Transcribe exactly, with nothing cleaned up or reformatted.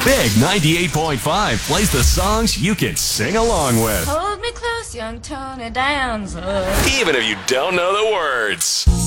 Big ninety-eight point five plays the songs you can sing along with. Hold me close, young Tony Danza. Even if you don't know the words.